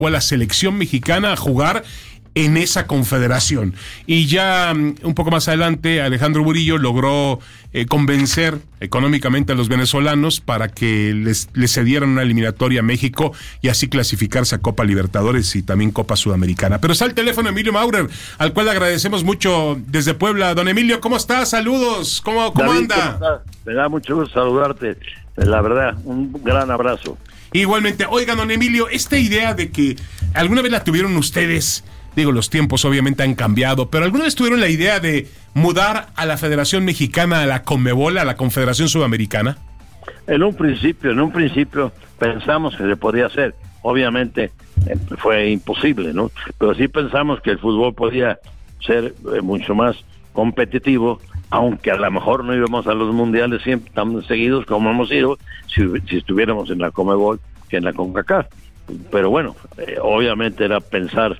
a la selección mexicana a jugar en esa confederación. Y ya un poco más adelante, Alejandro Burillo logró convencer económicamente a los venezolanos para que les cedieran una eliminatoria a México y así clasificarse a Copa Libertadores y también Copa Sudamericana. Pero está al teléfono Emilio Maurer, al cual le agradecemos mucho desde Puebla. Don Emilio, ¿cómo estás? Saludos. ¿Cómo David, anda? ¿cómo estás? Me da mucho gusto saludarte. La verdad, un gran abrazo. Igualmente. Oigan, don Emilio, esta idea de que alguna vez la tuvieron ustedes. Digo, los tiempos obviamente han cambiado, pero ¿alguna vez tuvieron la idea de mudar a la Federación Mexicana a la Conmebol, a la Confederación Sudamericana? En un principio pensamos que se podía hacer. Obviamente fue imposible, ¿no? Pero sí pensamos que el fútbol podía ser mucho más competitivo, aunque a lo mejor no íbamos a los mundiales siempre tan seguidos como hemos ido si estuviéramos en la Conmebol que en la CONCACAF. Pero bueno, obviamente era pensar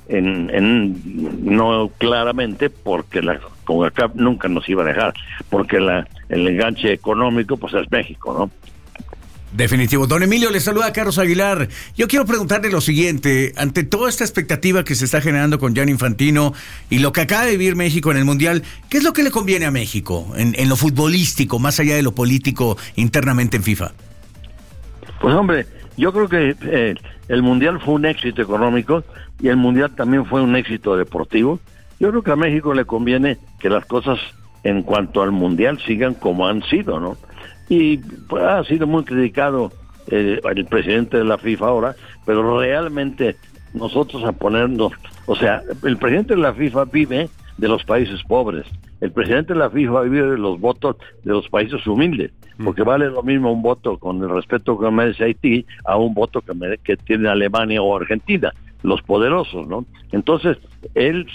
no claramente, porque la CONCACAF nunca nos iba a dejar, porque el enganche económico pues es México, ¿no? Definitivo. Don Emilio, le saluda a Carlos Aguilar. Yo quiero preguntarle lo siguiente, ante toda esta expectativa que se está generando con Gianni Infantino y lo que acaba de vivir México en el Mundial, ¿qué es lo que le conviene a México en lo futbolístico, más allá de lo político internamente en FIFA? Pues hombre, yo creo que el Mundial fue un éxito económico y el Mundial también fue un éxito deportivo. Yo creo que a México le conviene que las cosas en cuanto al Mundial sigan como han sido, ¿no? Y pues, ha sido muy criticado el presidente de la FIFA ahora, pero realmente nosotros a ponernos, o sea, el presidente de la FIFA vive de los países pobres, el presidente de la FIFA vive de los votos de los países humildes, porque vale lo mismo un voto con el respeto que merece Haití a un voto que tiene Alemania o Argentina, los poderosos, ¿no? Entonces, él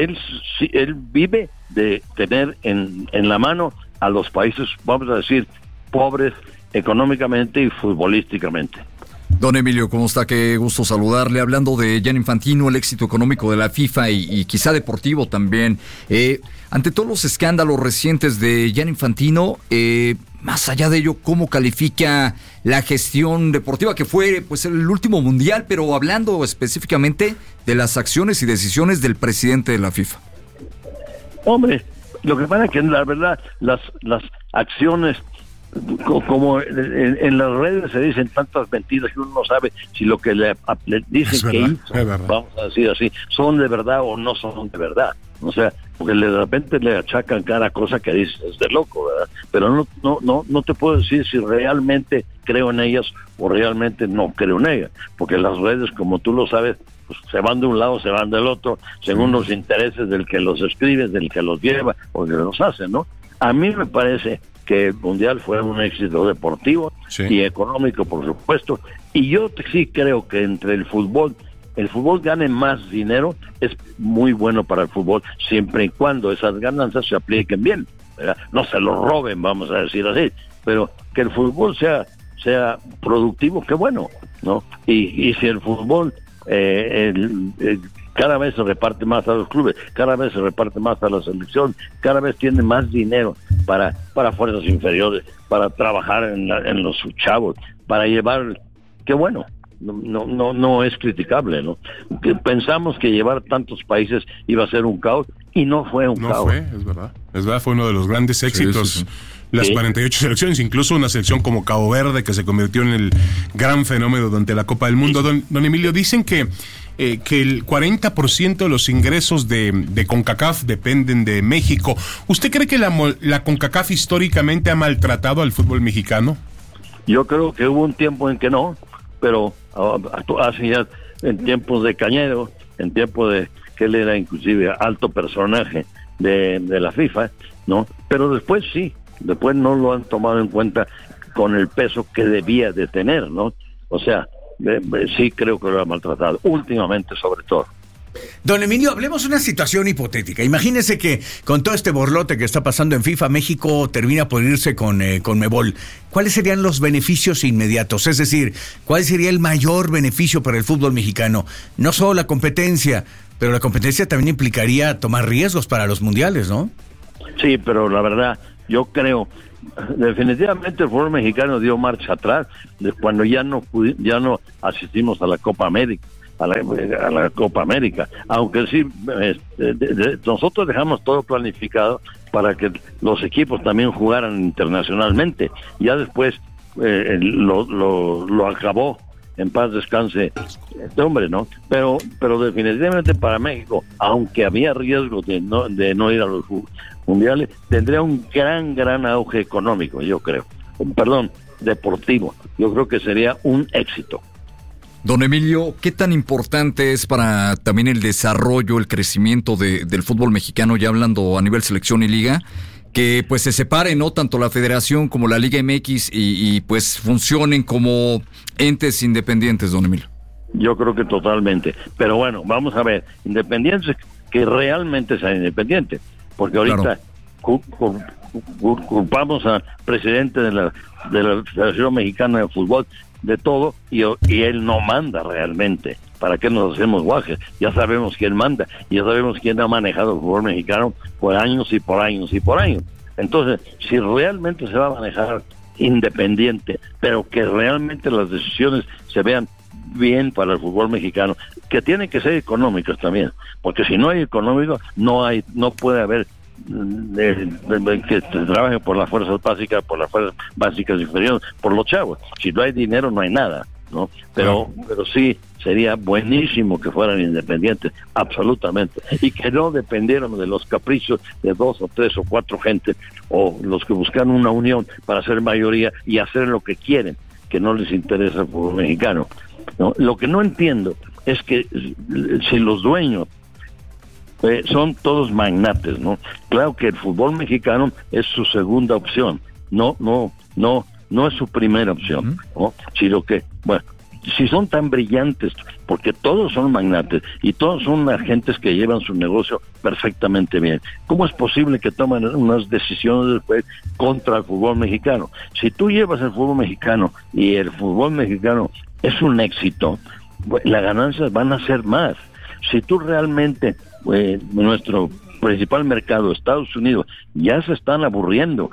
vive de tener en la mano a los países, vamos a decir, pobres económicamente y futbolísticamente. Don Emilio, ¿cómo está? Qué gusto saludarle. Hablando de Gianni Infantino, el éxito económico de la FIFA y quizá deportivo también. Ante todos los escándalos recientes de Gianni Infantino, más allá de ello, ¿cómo califica la gestión deportiva que fue pues el último mundial, pero hablando específicamente de las acciones y decisiones del presidente de la FIFA? Hombre, lo que pasa es que la verdad las acciones, como en las redes se dicen tantas mentiras que uno no sabe si lo que le dicen que hizo, vamos a decir así, son de verdad o no son de verdad. O sea, porque de repente le achacan cada cosa que dices, es de loco, ¿verdad? Pero no te puedo decir si realmente creo en ellas o realmente no creo en ellas, porque las redes, como tú lo sabes, pues se van de un lado, se van del otro, según los intereses del que los escribe, del que los lleva o del que los hace, ¿no? A mí me parece que el Mundial fue un éxito deportivo y económico, por supuesto, y yo sí creo que entre el fútbol gane más dinero, es muy bueno para el fútbol, siempre y cuando esas ganancias se apliquen bien, ¿verdad? No se lo roben, vamos a decir así, pero que el fútbol sea productivo, qué bueno, ¿no? Y si el fútbol cada vez se reparte más a los clubes, cada vez se reparte más a la selección, cada vez tiene más dinero para fuerzas inferiores, para trabajar en los chavos, para llevar, qué bueno. No es criticable, ¿no? Que pensamos que llevar tantos países iba a ser un caos y no fue un caos. Es verdad, fue uno de los grandes éxitos. Sí. Las 48 selecciones, incluso una selección como Cabo Verde que se convirtió en el gran fenómeno durante la Copa del Mundo. Don Emilio, dicen que el 40% de los ingresos de CONCACAF dependen de México. ¿Usted cree que la CONCACAF históricamente ha maltratado al fútbol mexicano? Yo creo que hubo un tiempo en que no, pero hace ya en tiempos de Cañero, en tiempos de que él era inclusive alto personaje de la FIFA, ¿no? Pero después sí, después no lo han tomado en cuenta con el peso que debía de tener, ¿no? O sea, sí creo que lo ha maltratado, últimamente sobre todo. Don Emilio, hablemos de una situación hipotética. Imagínese que con todo este borlote que está pasando en FIFA, México termina por irse con Conmebol. ¿Cuáles serían los beneficios inmediatos? Es decir, ¿cuál sería el mayor beneficio para el fútbol mexicano? No solo la competencia, pero la competencia también implicaría tomar riesgos para los mundiales, ¿no? Sí, pero la verdad, yo creo, definitivamente el fútbol mexicano dio marcha atrás cuando ya no asistimos a la Copa América. a la Copa América, aunque sí, nosotros dejamos todo planificado para que los equipos también jugaran internacionalmente. Ya después lo acabó, en paz descanse este hombre, ¿no? Pero definitivamente para México, aunque había riesgo de no ir a los mundiales, tendría un gran auge económico, yo creo. Perdón, deportivo. Yo creo que sería un éxito. Don Emilio, ¿qué tan importante es para también el desarrollo, el crecimiento del fútbol mexicano, ya hablando a nivel selección y liga, que pues se separen, ¿no?, tanto la Federación como la Liga MX y pues funcionen como entes independientes, don Emilio? Yo creo que totalmente. Pero bueno, vamos a ver, independientes que realmente sean independientes, porque ahorita culpamos al presidente de la Federación Mexicana de Fútbol de todo y él no manda realmente. ¿Para qué nos hacemos guajes? Ya sabemos quién manda, ya sabemos quién ha manejado el fútbol mexicano por años y por años y por años. Entonces, si realmente se va a manejar independiente, pero que realmente las decisiones se vean bien para el fútbol mexicano, que tienen que ser económicos también, porque si no hay económico, no puede haber que trabajen por las fuerzas básicas inferiores, por los chavos. Si no hay dinero, no hay nada, ¿no? Pero sí sería buenísimo que fueran independientes, absolutamente, y que no dependieran de los caprichos de 2 o 3 o 4 gentes, o los que buscan una unión para ser mayoría y hacer lo que quieren, que no les interesa el fútbol mexicano, ¿no? Lo que no entiendo es que si los dueños son todos magnates, ¿no? Claro que el fútbol mexicano es su segunda opción, no es su primera opción, ¿no? Sino que, bueno, si son tan brillantes, porque todos son magnates y todos son agentes que llevan su negocio perfectamente bien, ¿cómo es posible que tomen unas decisiones después contra el fútbol mexicano? Si tú llevas el fútbol mexicano y el fútbol mexicano es un éxito, las ganancias van a ser más. Si tú realmente, nuestro principal mercado, Estados Unidos, ya se están aburriendo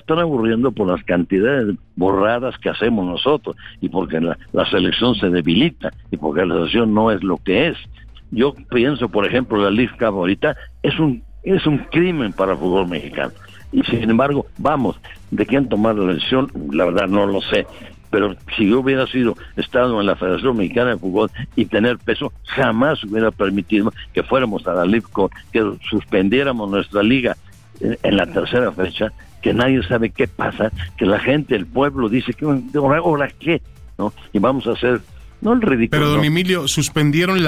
por las cantidades borradas que hacemos nosotros, y porque la selección se debilita, y porque la selección no es lo que es. Yo pienso, por ejemplo, la League Cup ahorita es un crimen para el fútbol mexicano, y sin embargo, ¿de quién tomar la decisión? La verdad no lo sé. Pero si yo hubiera estado en la Federación Mexicana de Fútbol y tener peso, jamás hubiera permitido que fuéramos a la League Cup, que suspendiéramos nuestra liga en la tercera fecha, que nadie sabe qué pasa, que la gente, el pueblo dice que ahora qué, ¿no? Y vamos a hacer no el ridículo. Pero don Emilio, suspendieron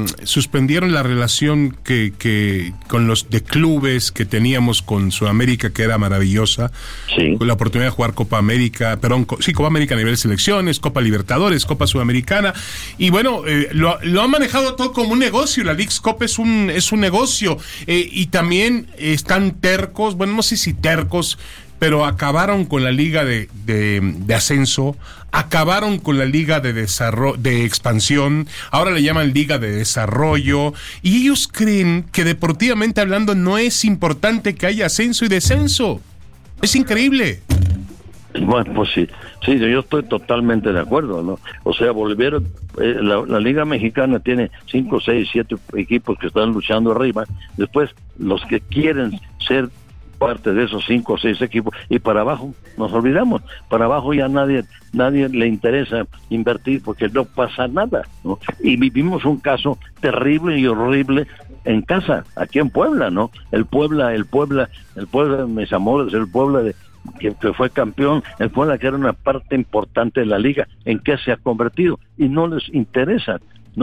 la relación que con los de clubes que teníamos con Sudamérica, que era maravillosa. Sí. Con la oportunidad de jugar Copa América, Copa América a nivel de selecciones, Copa Libertadores, Copa Sudamericana. Y bueno, lo han manejado todo como un negocio. La Leagues Cup es un negocio. Y también están tercos, bueno, no sé si tercos, pero acabaron con la liga de ascenso, acabaron con la liga de expansión, ahora le llaman liga de desarrollo, y ellos creen que deportivamente hablando no es importante que haya ascenso y descenso. Es increíble. Bueno, pues sí, yo estoy totalmente de acuerdo, ¿no? O sea, volvieron, la Liga Mexicana tiene 5, 6, 7 equipos que están luchando arriba, después los que quieren ser parte de esos 5 o 6 equipos, y para abajo nos olvidamos, para abajo ya nadie le interesa invertir porque no pasa nada, ¿no? Y vivimos un caso terrible y horrible en casa, aquí en Puebla, ¿no? El Puebla de mis amores, el Puebla que fue campeón, el Puebla que era una parte importante de la liga, ¿en qué se ha convertido? Y no les interesa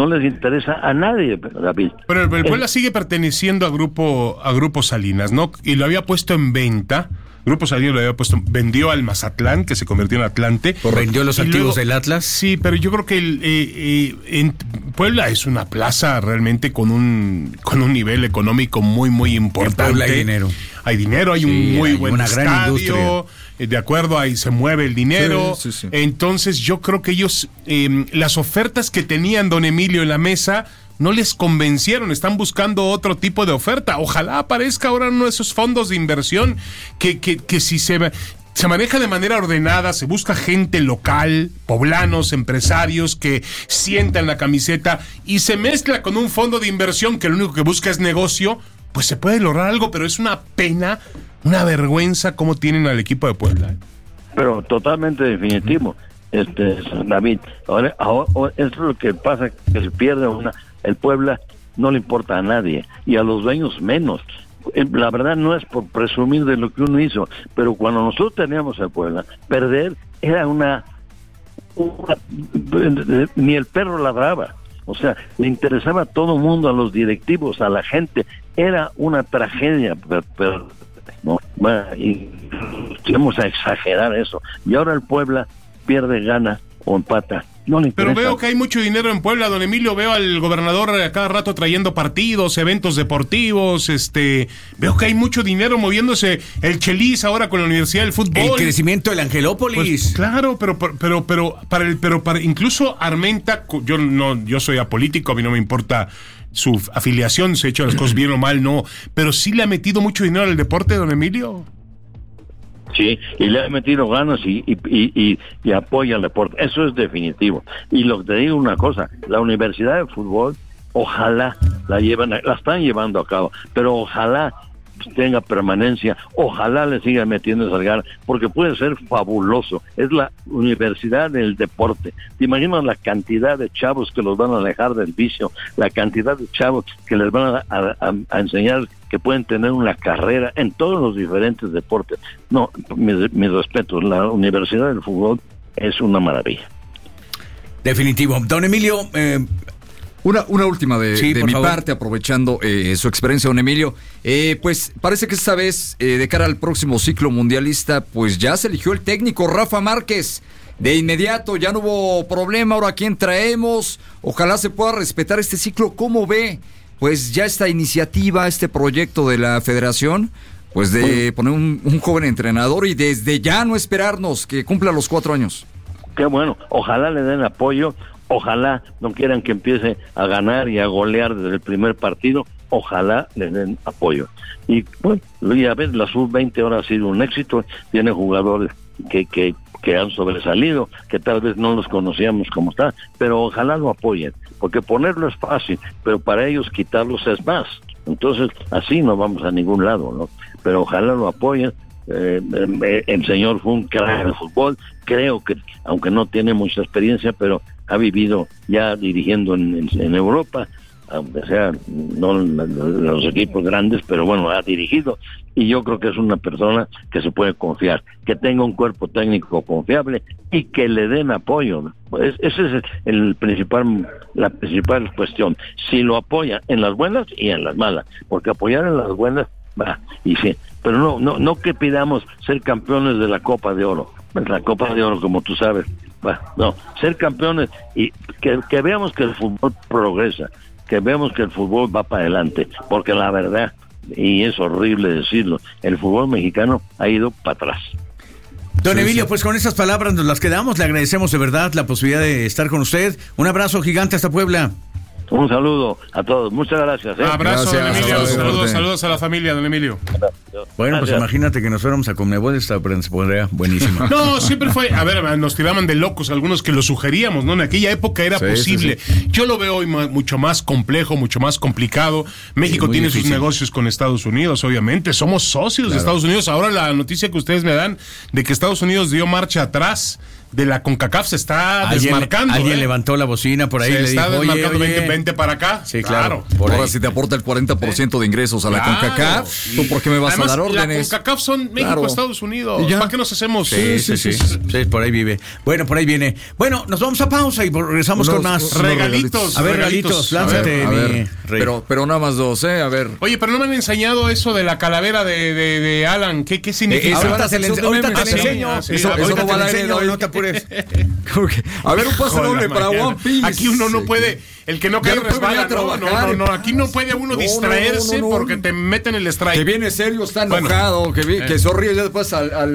a nadie, David. Pero el Puebla sigue perteneciendo a Grupo Salinas, ¿no? Y lo había puesto en venta. Grupo Salinas vendió al Mazatlán, que se convirtió en Atlante. ¿Vendió los activos del Atlas? Sí, pero yo creo que en Puebla es una plaza realmente con un nivel económico muy, muy importante. En Puebla hay dinero. Hay dinero, hay un muy buen estadio. Gran industria. De acuerdo, ahí se mueve el dinero. Sí. Entonces yo creo que ellos, las ofertas que tenían, don Emilio, en la mesa, no les convencieron, están buscando otro tipo de oferta. Ojalá aparezca ahora uno de esos fondos de inversión que si se maneja de manera ordenada, se busca gente local, poblanos, empresarios que sientan la camiseta y se mezcla con un fondo de inversión que lo único que busca es negocio, pues se puede lograr algo, pero es una pena, una vergüenza cómo tienen al equipo de Puebla. Pero totalmente definitivo, David. Ahora, eso es lo que pasa, que se pierde el Puebla no le importa a nadie y a los dueños menos. La verdad no es por presumir de lo que uno hizo, pero cuando nosotros teníamos el Puebla, perder era ni el perro ladraba. O sea, le interesaba a todo el mundo, a los directivos, a la gente. Era una tragedia, pero no, y vamos a exagerar eso. Y ahora el Puebla pierde, gana o empata. No le interesa. Pero veo que hay mucho dinero en Puebla, don Emilio. Veo al gobernador a cada rato trayendo partidos, eventos deportivos. Veo que hay mucho dinero moviéndose. El Chelis ahora con la Universidad del Fútbol. El crecimiento del Angelópolis. Pues, claro, pero para incluso Armenta, yo soy apolítico, a mí no me importa su afiliación, se ha hecho las cosas bien o mal, no. Pero sí le ha metido mucho dinero al deporte, don Emilio. Sí, y le ha metido ganas y apoya el deporte. Eso es definitivo. Y lo que te digo una cosa, la Universidad de Fútbol, ojalá la están llevando a cabo, pero ojalá tenga permanencia, ojalá le sigan metiendo esas ganas, porque puede ser fabuloso. Es la universidad del deporte. ¿Te imaginas la cantidad de chavos que los van a alejar del vicio? La cantidad de chavos que les van a enseñar que pueden tener una carrera en todos los diferentes deportes. No, mi respeto, la Universidad del Fútbol es una maravilla. Definitivo. Don Emilio, Una última de mi favor. parte, aprovechando su experiencia, don Emilio. Pues parece que esta vez, de cara al próximo ciclo mundialista, pues ya se eligió el técnico Rafa Márquez. De inmediato, ya no hubo problema. Ahora, ¿quién traemos? Ojalá se pueda respetar este ciclo. ¿Cómo ve? Pues ya esta iniciativa, este proyecto de la federación, pues de poner un joven entrenador y desde ya no esperarnos que cumpla los 4 años. Qué bueno, ojalá le den apoyo. Ojalá no quieran que empiece a ganar y a golear desde el primer partido. Ojalá les den apoyo. Y bueno, ya ves, la sub-20 ahora ha sido un éxito. Tiene jugadores que han sobresalido, que tal vez no los conocíamos como está, pero ojalá lo apoyen, porque ponerlo es fácil, pero para ellos quitarlos es más. Entonces, así no vamos a ningún lado, ¿no? Pero ojalá lo apoyen. El señor fue un crack del fútbol. Creo que, aunque no tiene mucha experiencia, pero ha vivido ya dirigiendo en Europa, aunque sea no los equipos grandes, pero bueno, ha dirigido, y yo creo que es una persona que se puede confiar, que tenga un cuerpo técnico confiable y que le den apoyo. Pues esa es la principal cuestión. Si lo apoya en las buenas y en las malas, porque apoyar en las buenas va, y sí, pero no que pidamos ser campeones de la Copa de Oro. La Copa de Oro, como tú sabes, no, ser campeones y que veamos que el fútbol progresa, que veamos que el fútbol va para adelante, porque la verdad, y es horrible decirlo, el fútbol mexicano ha ido para atrás. Don Emilio, pues con esas palabras nos las quedamos, le agradecemos de verdad la posibilidad de estar con usted. Un abrazo gigante hasta Puebla. Un saludo a todos, muchas gracias. Abrazo, Gracias, don Emilio, saludos. saludos a la familia, don Emilio. Bueno, pues imagínate que nos fuéramos a Conmebol, esta prensa podría buenísima. No, siempre fue, a ver, nos tiraban de locos algunos que lo sugeríamos, ¿no? En aquella época era posible. Sí. Yo lo veo hoy mucho más complejo, mucho más complicado. México tiene sus negocios con Estados Unidos, obviamente. Somos socios de Estados Unidos. Ahora la noticia que ustedes me dan de que Estados Unidos dio marcha atrás de la CONCACAF se está desmarcando. Alguien levantó la bocina por ahí, se le está dijo, desmarcando, oye. vente para acá. Sí, claro. Ahora si te aporta el 40% de ingresos a la CONCACAF, ¿tú por qué me vas a dar órdenes? La CONCACAF son México, Estados Unidos. ¿Para qué nos hacemos? Sí, por ahí vive. Bueno, por ahí viene. Bueno, nos vamos a pausa y regresamos con más regalitos. A ver, regalitos, lánzate, a ver, rey. Pero nada más 2, a ver. Oye, pero no me han enseñado eso de la calavera de Alan. ¿Qué significa? Ahorita te le enseño. Eso no va a la no te apures. A ver, un pase doble para One Piece. Aquí uno no puede, el que no cae resbala. No, aquí no puede uno distraerse porque te meten el strike. Que viene serio, está enojado, que sonríe ya después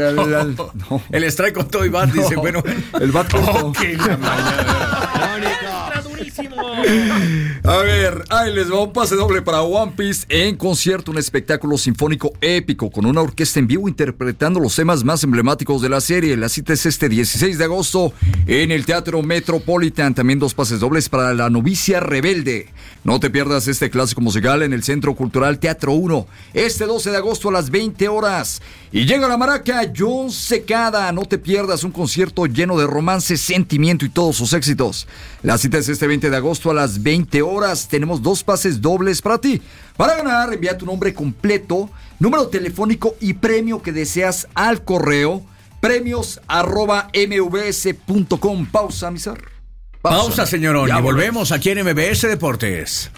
el strike con todo y bat, dice, bueno. El bat con todo. Ok, la mañana. A ver, ahí les va un pase doble para One Piece en concierto, un espectáculo sinfónico épico con una orquesta en vivo interpretando los temas más emblemáticos de la serie. La cita es este 16 de agosto en el Teatro Metropolitan. También 2 pases dobles para La novicia rebelde. No te pierdas este clásico musical en el Centro Cultural Teatro 1 este 12 de agosto a las 20 horas. Y llega la maraca John Secada. No te pierdas un concierto lleno de romance, sentimiento y todos sus éxitos. La cita es este 20 de agosto a las 20 horas. Tenemos 2 pases dobles para ti. Para ganar, envía tu nombre completo, número telefónico y premio que deseas al correo premios@mbs.com. Pausa, Mizar. Pausa, señorón. Y volvemos aquí en MBS Deportes.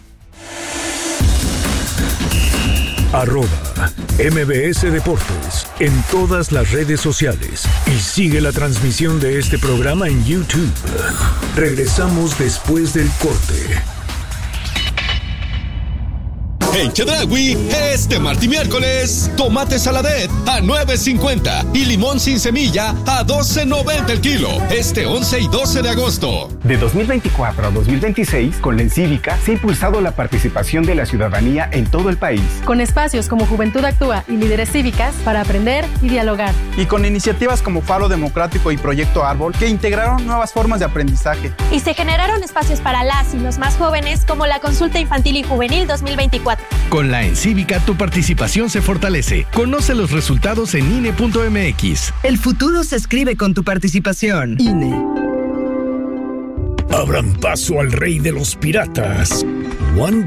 @MBS Deportes en todas las redes sociales y sigue la transmisión de este programa en YouTube. Regresamos después del corte. En Chedraui, este martes y miércoles, tomate saladet a $9.50 y limón sin semilla a $12.90 el kilo. Este 11 y 12 de agosto. De 2024 a 2026, con la Encívica, se ha impulsado la participación de la ciudadanía en todo el país. Con espacios como Juventud Actúa y Líderes Cívicas para aprender y dialogar. Y con iniciativas como Faro Democrático y Proyecto Árbol, que integraron nuevas formas de aprendizaje. Y se generaron espacios para las y los más jóvenes, como la Consulta Infantil y Juvenil 2024. Con la Encívica tu participación se fortalece. Conoce los resultados en INE.mx. El futuro se escribe con tu participación. INE. Abran paso al rey de los piratas, One